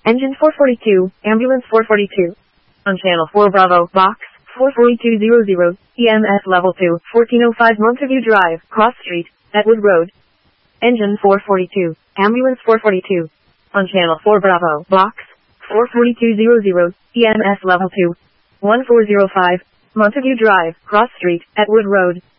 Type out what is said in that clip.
Engine 442, Ambulance 442. On Channel 4 Bravo, Box 44200, EMS Level 2, 1405 Montague Drive, Cross Street, Atwood Road. Engine 442, Ambulance 442. On Channel 4 Bravo, Box 44200, EMS Level 2, 1405, Montague Drive, Cross Street, Atwood Road.